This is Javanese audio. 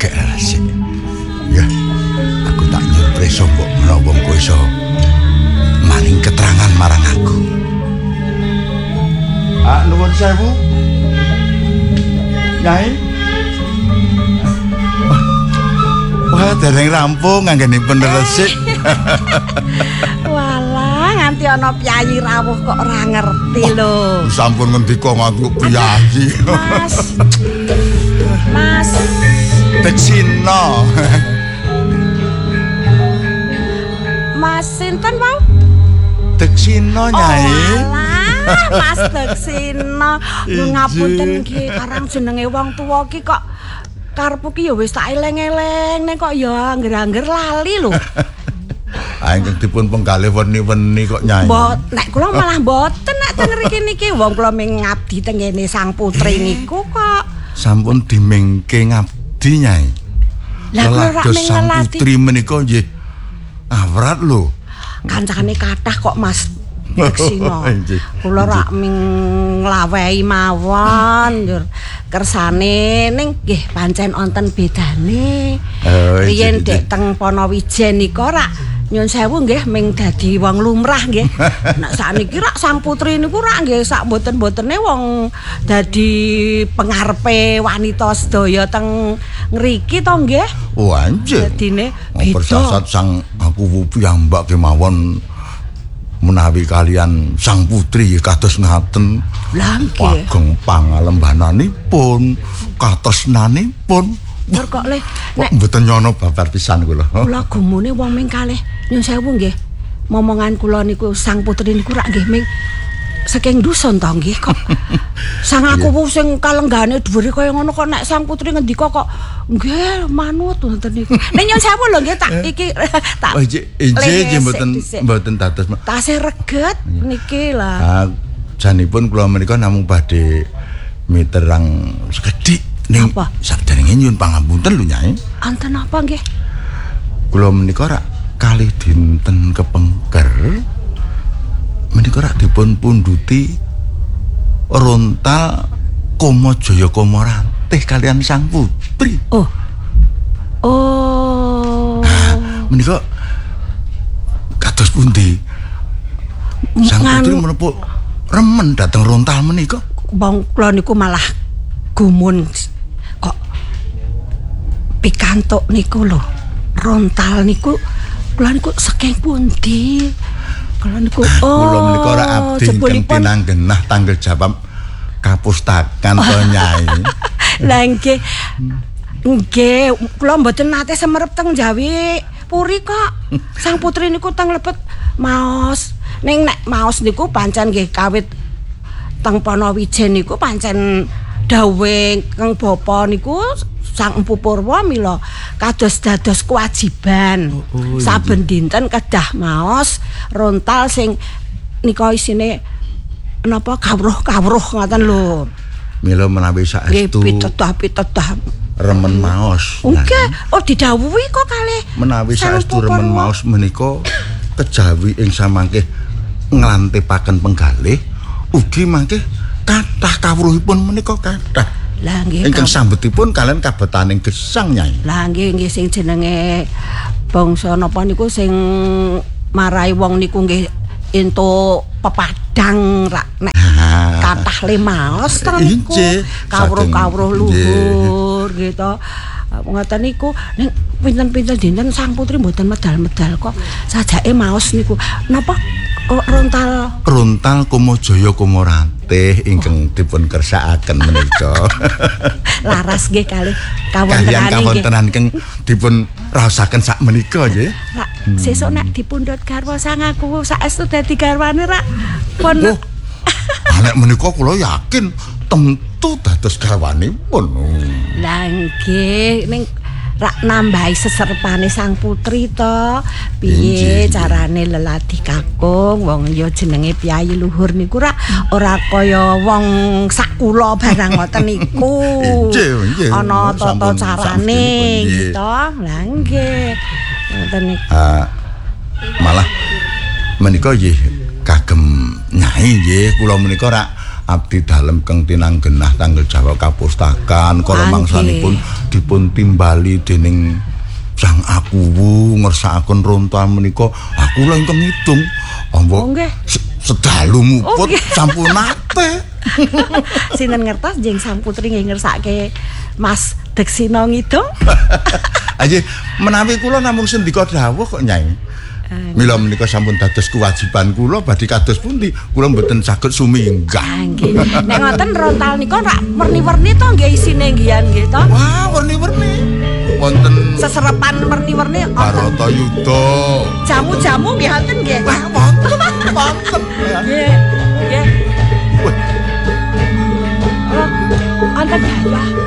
Gek resik. Ya, aku tak nyurpreso mbok menawa kowe iso maring keterangan marang aku. Nuwun sewu. Nyai. Wah, dereng rampung nganggenipun resik. Walah, nganti ana piyayi rawuh kok ora ngerti lho. Sampun ngendika nganti piyayi. Mas. Teksino. Mas sinten mau? Teksino Nyai. Walah, Mas Teksino. Ngapunten nggih, karang jenenge wong tuwa ki kok karepku ki ya wis tak eleng-eleng nek kok ya angger-angger lali lho. Ingkang dipun penggalih weni-weni kok Nyai. Nek kula malah mboten nek teng mriki niki wong kula ming ngabdi teng ngene Sang Putri niku kok. Sampun dimengke ngabdi Nyai. Lah kula rak Lelados Sang Putri menika nggih awrat lho. Kancane kathah kok Mas Teksino. Kula rak ming nglawehi mawon njur kersane ning nggih pancen wonten bedane. Riyen dek teng Ponowijen nika rak nyun sewu nggih ming dadi wong lumrah nggih. Nek sakniki rak Sang Putri niku rak nggih sak mboten-mbotene wong dadi pengarepe wanita sedaya teng ngriki to nggih. Oh anjir. Dadine persasat Sang aku piyambak kemawon menawi kalian Sang Putri kados ngaten. Lah nggih. Pageng pangalembananipun, katresnanipun. Tur kok le nek mboten nyono babar pisan kula. Kula gumune wong ming kalih nyun sewu nggih. Momongan kula niku Sang Putri niku rak nggih ming saking dusun to nggih kok. Sang aku sing kalenggane dhuwure kaya ngono kok nek Sang Putri ngendika kok nggih manut wonten niku. Nek nyun sewu lho nggih tak iki tak. Nggih mboten dados. Tasih reget niki lah. Janipun kula menika namung badhe miterang sekedhik ning sakderenge nyuwun pangapunten lho Nyai. Anten apa nggih? Kula menika rak kalih dinten kepengker menika rak dipun punduti rontal Kamajaya Kamarantih kalian Sang Putri. Oh. Menika kados pundi? Sang Putri menapa remen dateng rontal menika? Wong kula niku malah gumun kok pikantuk niku lho. Rontal niku kula niku saking pundi? Kula niku kula menika ora abdi ingkang pinanggenah tanggal jawab kapustakan to Nyai. Lah nggih. Nggih, kula mboten nate semerep teng Jawi Puri kok. Sang Putri niku teng lebet maos. Ning nek maos niku pancen nggih kawit teng Ponowijen niku pancen dawuh Kang Bapa niku Sang Empu Purwa mila kados dados kewajiban. Saben dinten kedah maos rontal sing nika isine napa kawruh-kawruh ngoten lho. Mila menawi saestu pitedah remen maos. Nggih, didhawuhi kok kalih. Menawi saestu remen maos menika kejawi ing samangke nglantipaken penggalih ugi mangke kathah kawruhipun menika kathah. Lah nggih ingkang sambetipun kalian kabetaning gesang Nyai. Lah nggih sing jenenge bangsa napa niku sing marai wong niku nggih entuk pepadang rak nek kathah lemaos to niku kawruh-kawruh luhur gitu. Ngoten niku ning pinten-pinten dinten Sang Putri mboten medal-medal kok sajake maos niku. Napa kok rontal Kamajaya Kamarantih ingkang dipun kersakaken menika. Laras nggih kalih kawontenan ingkang dipun raosaken sak menika nggih. Rak sesuk nek dipundhut garwa Sang aku saestu dadi garwane rak pun. Nek menika kula yakin tentu dados garwanipun. Lah nggih ning rak nambahi seserpane Sang Putri to. Piye carane leladi kakung wong ya jenenge piyayi luhur niku rak ora kaya wong sakula barang ngoten niku. Ana tata carane gitu. Lah nggih. Ngoten niku. Malah menika nggih kagem Nyai nggih kula menika rak abdi dalem kang tinanggenah tanggal jawab kapustakan kala mangsanipun dipun timbali dening Sang Akuwu ngersakaken rontohan menika aku lha ingkang ngidung. Oh, nggih. Sedalu muput nggih. sampun nate. Sinten ngertos jeng Sang Putri nggih ngersake Mas Deksina ngidung? Aja menawi kula namung sendika dawuh kok Nyai. Mila menika sampun dados kewajiban kula badhe kados pundi kula mboten saged suminggah. Ah, nggih. Nek ngoten rontal nika rak werni-werni to nggih isine nggih to. Wah, werni-werni. Wonten Seserepan werni-werni Barata Yuda. jamu-jamu nggih wonten nggih. Wah, wonten. Wonten. Nggih. Nggih. Wonten ya.